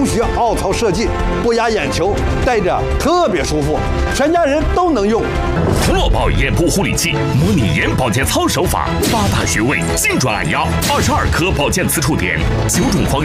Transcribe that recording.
工学凹槽设计，不压眼球，戴着特别舒服，全家人都能用。 乐宝眼部护理器模拟眼保健操手法，8大穴位精准按压，22颗保健磁触点，9种方